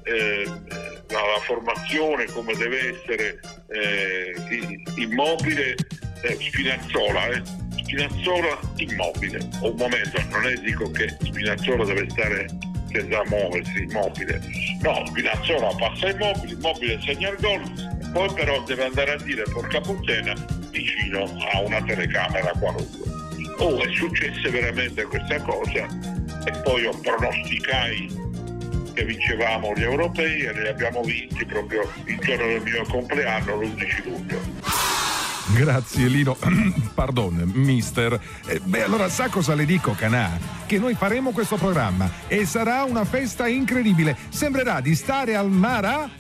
la formazione, come deve essere Immobile, Spinazzola Immobile. Un momento, non dico che Spinazzola deve stare senza muoversi, Immobile. No, Spinazzola passa Immobile segna il gol, poi però deve andare a dire porca puttana vicino a una telecamera qualunque. È successa veramente questa cosa e poi io pronosticai che vincevamo gli europei e li abbiamo vinti proprio il giorno del mio compleanno, l'11 luglio. Grazie Lino, pardon, mister. Allora sa cosa le dico, Canà? Che noi faremo questo programma e sarà una festa incredibile. Sembrerà di stare al Mara?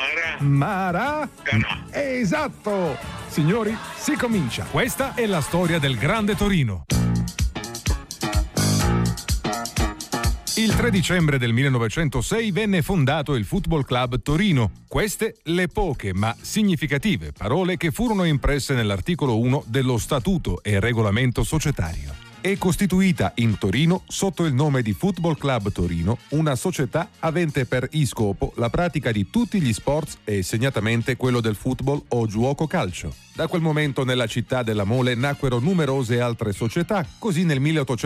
Canà. Esatto! Signori, si comincia. Questa è la storia del grande Torino. Il 3 dicembre del 1906 venne fondato il Football Club Torino. Queste le poche ma significative parole che furono impresse nell'articolo 1 dello Statuto e Regolamento Societario. È costituita in Torino sotto il nome di Football Club Torino, una società avente per scopo la pratica di tutti gli sports e segnatamente quello del football o giuoco calcio. Da quel momento nella città della Mole nacquero numerose altre società, così nel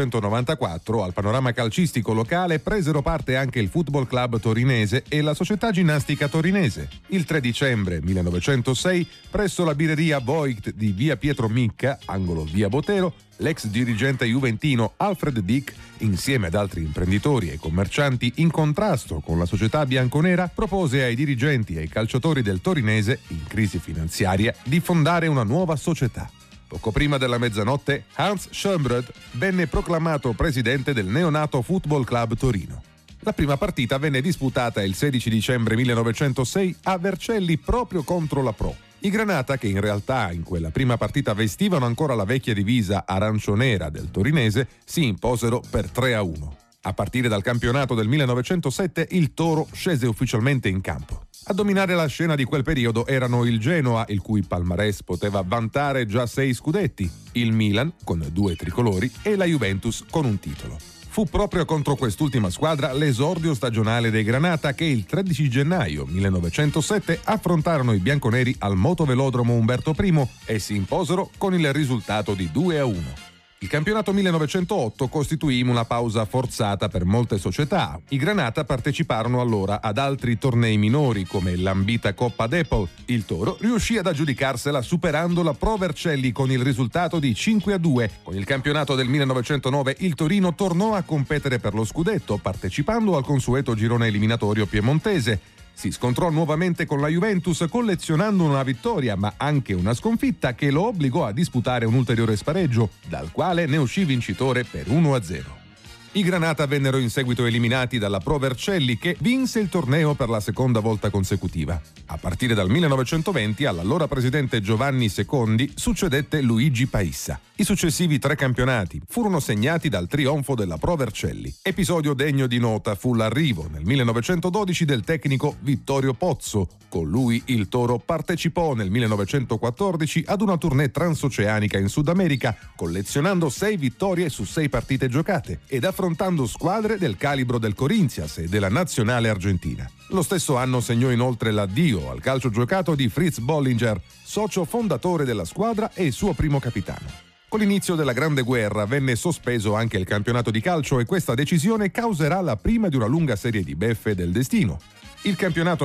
1894 al panorama calcistico locale presero parte anche il Football Club Torinese e la Società Ginnastica Torinese. Il 3 dicembre 1906, presso la birreria Voigt di via Pietro Micca, angolo via Botero, l'ex dirigente juventino Alfred Dick, insieme ad altri imprenditori e commercianti in contrasto con la società bianconera, propose ai dirigenti e ai calciatori del Torinese, in crisi finanziaria, di fondare una nuova società. Poco prima della mezzanotte, Hans Schönbrod venne proclamato presidente del neonato Football Club Torino. La prima partita venne disputata il 16 dicembre 1906 a Vercelli proprio contro la Pro. I Granata, che in realtà in quella prima partita vestivano ancora la vecchia divisa arancio-nera del torinese, si imposero per 3-1. A partire dal campionato del 1907 il Toro scese ufficialmente in campo. A dominare la scena di quel periodo erano il Genoa, il cui palmarès poteva vantare già 6 scudetti, il Milan, con 2 tricolori, e la Juventus con un titolo. Fu proprio contro quest'ultima squadra l'esordio stagionale dei Granata che il 13 gennaio 1907 affrontarono i bianconeri al motovelodromo Umberto I e si imposero con il risultato di 2-1. Il campionato 1908 costituì una pausa forzata per molte società. I Granata parteciparono allora ad altri tornei minori come l'ambita Coppa d'Apple. Il Toro riuscì ad aggiudicarsela superando la Pro Vercelli con il risultato di 5-2. Con il campionato del 1909 il Torino tornò a competere per lo scudetto partecipando al consueto girone eliminatorio piemontese. Si scontrò nuovamente con la Juventus collezionando una vittoria ma anche una sconfitta che lo obbligò a disputare un ulteriore spareggio, dal quale ne uscì vincitore per 1-0. I Granata vennero in seguito eliminati dalla Pro Vercelli che vinse il torneo per la seconda volta consecutiva. A partire dal 1920 all'allora presidente Giovanni Secondi succedette Luigi Paissa. I successivi 3 campionati furono segnati dal trionfo della Pro Vercelli. Episodio degno di nota fu l'arrivo nel 1912 del tecnico Vittorio Pozzo. Con lui il Toro partecipò nel 1914 ad una tournée transoceanica in Sud America, collezionando 6 vittorie su 6 partite giocate ed affrontando squadre del calibro del Corinthians e della nazionale argentina. Lo stesso anno segnò inoltre l'addio al calcio giocato di Fritz Bollinger, socio fondatore della squadra e suo primo capitano. Con l'inizio della Grande Guerra venne sospeso anche il campionato di calcio e questa decisione causerà la prima di una lunga serie di beffe del destino. Il campionato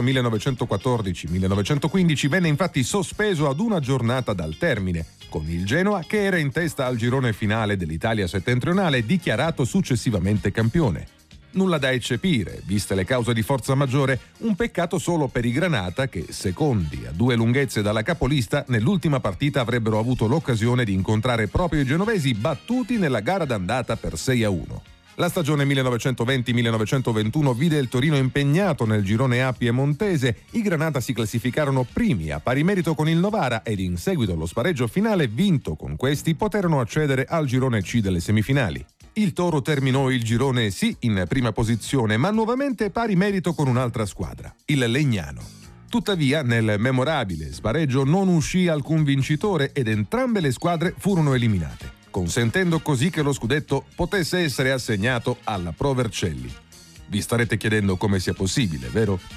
1914-1915 venne infatti sospeso ad una giornata dal termine, con il Genoa che era in testa al girone finale dell'Italia settentrionale dichiarato successivamente campione. Nulla da eccepire, viste le cause di forza maggiore, un peccato solo per i Granata che, secondi a 2 lunghezze dalla capolista, nell'ultima partita avrebbero avuto l'occasione di incontrare proprio i genovesi battuti nella gara d'andata per 6-1. La stagione 1920-1921 vide il Torino impegnato nel girone A piemontese, i Granata si classificarono primi a pari merito con il Novara ed in seguito allo spareggio finale vinto con questi poterono accedere al girone C delle semifinali. Il Toro terminò il girone sì in prima posizione, ma nuovamente pari merito con un'altra squadra, il Legnano. Tuttavia, nel memorabile spareggio non uscì alcun vincitore ed entrambe le squadre furono eliminate, consentendo così che lo scudetto potesse essere assegnato alla Pro Vercelli. Vi starete chiedendo come sia possibile, vero?